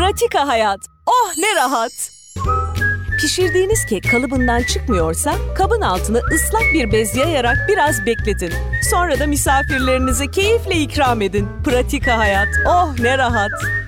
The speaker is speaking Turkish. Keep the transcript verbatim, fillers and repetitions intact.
Pratika hayat. Oh ne rahat. Pişirdiğiniz kek kalıbından çıkmıyorsa kabın altını ıslak bir bez yayarak biraz bekletin. Sonra da misafirlerinize keyifle ikram edin. Pratika hayat. Oh ne rahat.